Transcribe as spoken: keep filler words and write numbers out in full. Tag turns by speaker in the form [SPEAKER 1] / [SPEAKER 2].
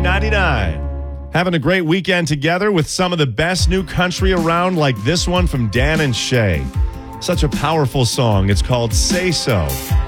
[SPEAKER 1] ninety-nine. Having a great weekend together with some of the best new country around, like this one from Dan and Shay. Such a powerful song. It's called Say So.